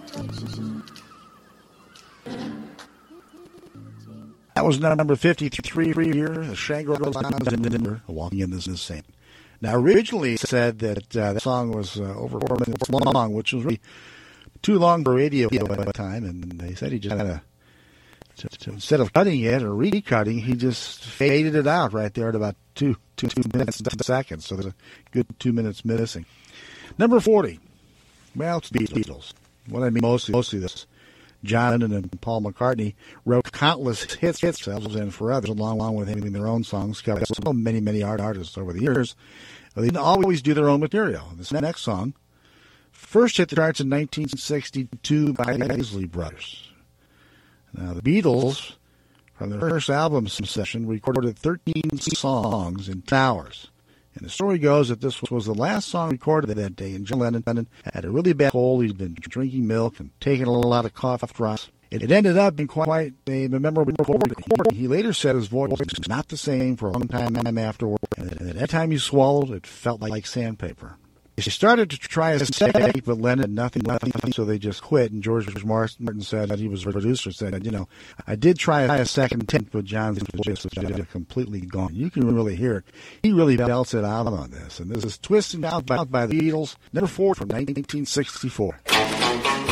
That was number 53 here. Shangri-La Sounds in Denver, Walking in the Sand. Now, originally it said that that song was over 4 minutes long, which was really too long for radio at the time, and they said he just had instead of cutting it or recutting, he just faded it out right there at about two minutes and 10 seconds, so there's a good 2 minutes missing. Number 40, well, it's Beatles. What I mean mostly this. John Lennon and Paul McCartney wrote countless hits themselves and for others, along with having their own songs, covered so many artists over the years. They didn't always do their own material. This next song first hit the charts in 1962 by the Isley Brothers. Now, the Beatles, from their first album session, recorded 13 songs in 10 hours. And the story goes that this was the last song recorded that day, and John Lennon had a really bad cold. He'd been drinking milk and taking a lot of cough drops. It ended up being quite a memorable recording. He later said his voice was not the same for a long time afterward, and every time he swallowed, it felt like sandpaper. They started to try a second take, but Lennon had nothing, so they just quit. And George Martin said that he was a producer, said, I did try a second take, but John's voice was completely gone. You can really hear it. He really belts it out on this. And this is Twisted Out by the Beatles, number 4 from 1964.